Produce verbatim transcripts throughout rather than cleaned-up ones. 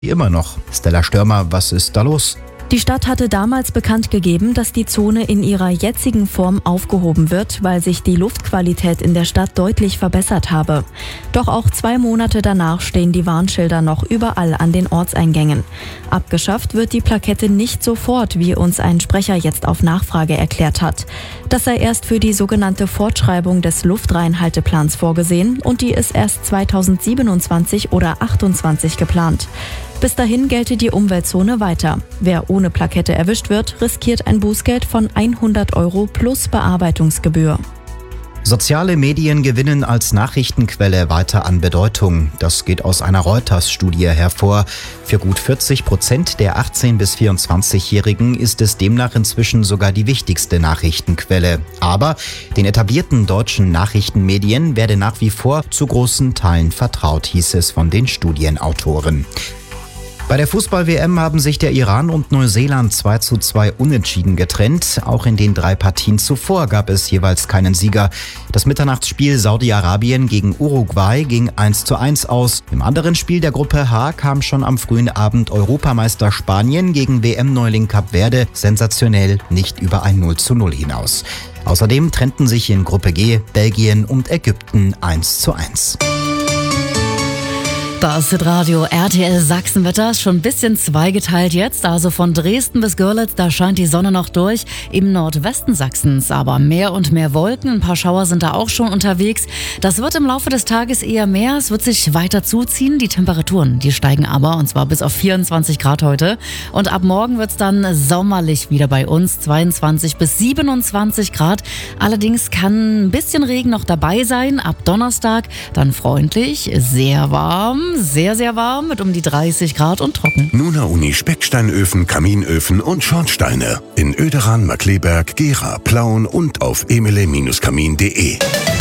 Wie immer noch. Stella Stürmer, was ist da los? Die Stadt hatte damals bekannt gegeben, dass die Zone in ihrer jetzigen Form aufgehoben wird, weil sich die Luftqualität in der Stadt deutlich verbessert habe. Doch auch zwei Monate danach stehen die Warnschilder noch überall an den Ortseingängen. Abgeschafft wird die Plakette nicht sofort, wie uns ein Sprecher jetzt auf Nachfrage erklärt hat. Das sei erst für die sogenannte Fortschreibung des Luftreinhalteplans vorgesehen und die ist erst zweitausendsiebenundzwanzig oder achtundzwanzig geplant. Bis dahin gelte die Umweltzone weiter. Wer ohne Plakette erwischt wird, riskiert ein Bußgeld von hundert Euro plus Bearbeitungsgebühr. Soziale Medien gewinnen als Nachrichtenquelle weiter an Bedeutung. Das geht aus einer Reuters-Studie hervor. Für gut vierzig Prozent der achtzehn- bis vierundzwanzigjährigen ist es demnach inzwischen sogar die wichtigste Nachrichtenquelle. Aber den etablierten deutschen Nachrichtenmedien werde nach wie vor zu großen Teilen vertraut, hieß es von den Studienautoren. Bei der Fußball-W M haben sich der Iran und Neuseeland zwei zu zwei unentschieden getrennt. Auch in den drei Partien zuvor gab es jeweils keinen Sieger. Das Mitternachtsspiel Saudi-Arabien gegen Uruguay ging eins zu eins aus. Im anderen Spiel der Gruppe H kam schon am frühen Abend Europameister Spanien gegen W M-Neuling Kap Verde sensationell nicht über ein null zu null hinaus. Außerdem trennten sich in Gruppe G Belgien und Ägypten eins zu eins. Das Hitradio R T L Sachsenwetter ist schon ein bisschen zweigeteilt jetzt. Also von Dresden bis Görlitz, da scheint die Sonne noch durch. Im Nordwesten Sachsens aber mehr und mehr Wolken. Ein paar Schauer sind da auch schon unterwegs. Das wird im Laufe des Tages eher mehr. Es wird sich weiter zuziehen. Die Temperaturen, die steigen aber, und zwar bis auf vierundzwanzig Grad heute. Und ab morgen wird es dann sommerlich wieder bei uns. zweiundzwanzig bis siebenundzwanzig Grad. Allerdings kann ein bisschen Regen noch dabei sein. Ab Donnerstag dann freundlich, sehr warm. Sehr, sehr warm mit um die dreißig Grad und trocken. Nuna Uni Specksteinöfen, Kaminöfen und Schornsteine. In Oederan, Markleberg, Gera, Plauen und auf emele Kamin punkt de.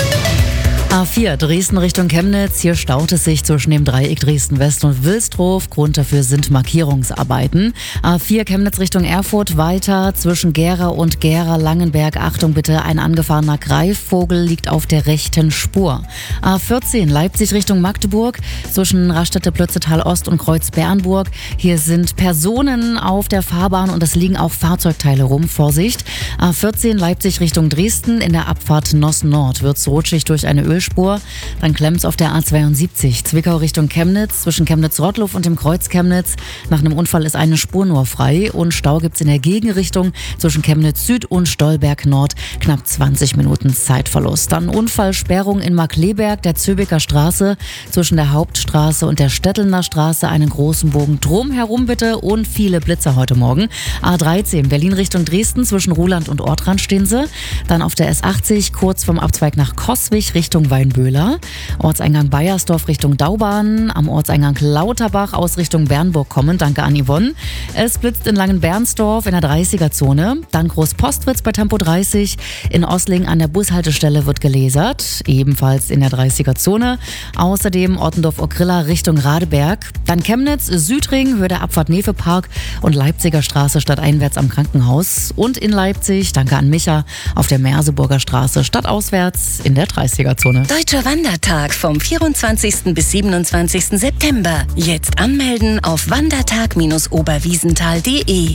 A vier Dresden Richtung Chemnitz. Hier staut es sich zwischen dem Dreieck Dresden-West und Wilsdruf. Grund dafür sind Markierungsarbeiten. A vier Chemnitz Richtung Erfurt weiter zwischen Gera und Gera-Langenberg. Achtung bitte, ein angefahrener Greifvogel liegt auf der rechten Spur. A vierzehn Leipzig Richtung Magdeburg zwischen Raststätte-Plötzetal-Ost und Kreuz-Bernburg. Hier sind Personen auf der Fahrbahn und es liegen auch Fahrzeugteile rum. Vorsicht. A vierzehn Leipzig Richtung Dresden. In der Abfahrt Noss-Nord wird es rutschig durch eine Öl Spur. Dann klemmt's auf der A zweiundsiebzig. Zwickau Richtung Chemnitz, zwischen Chemnitz-Rottluff und dem Kreuz Chemnitz. Nach einem Unfall ist eine Spur nur frei und Stau gibt's in der Gegenrichtung zwischen Chemnitz Süd und Stolberg Nord. Knapp zwanzig Minuten Zeitverlust. Dann Unfallsperrung in Markleberg, der Zöbecker Straße, zwischen der Hauptstraße und der Stettelner Straße. Einen großen Bogen drumherum bitte und viele Blitzer heute Morgen. A dreizehn Berlin Richtung Dresden, zwischen Ruhland und Ortrand stehen sie. Dann auf der S achtzig kurz vom Abzweig nach Coswig Richtung Weinböhler, Ortseingang Baiersdorf Richtung Daubahn, am Ortseingang Lauterbach aus Richtung Bernburg kommen, danke an Yvonne. Es blitzt in Langenbernsdorf in der dreißiger-Zone, dann Großpostwitz bei Tempo dreißig, in Ossling an der Bushaltestelle wird gelasert, ebenfalls in der dreißiger-Zone. Außerdem Ottendorf-Okrilla Richtung Radeberg, dann Chemnitz, Südring, Höhe der Abfahrt Nefepark und Leipziger Straße stadteinwärts am Krankenhaus und in Leipzig, danke an Micha, auf der Merseburger Straße stadtauswärts in der dreißiger-Zone. Deutscher Wandertag vom vierundzwanzigsten bis siebenundzwanzigsten September. Jetzt anmelden auf wandertag oberwiesenthal punkt de.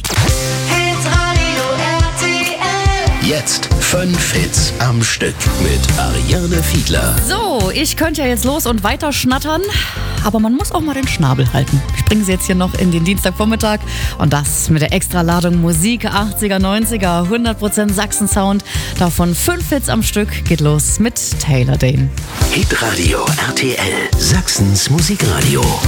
Jetzt fünf Hits am Stück mit Ariane Fiedler. So, ich könnte ja jetzt los und weiter schnattern, aber man muss auch mal den Schnabel halten. Ich bringe Sie jetzt hier noch in den Dienstagvormittag und das mit der Extraladung Musik achtziger, neunziger, hundert Prozent Sachsen-Sound. Davon fünf Hits am Stück. Geht los mit Taylor Dane. Hitradio R T L, Sachsens Musikradio.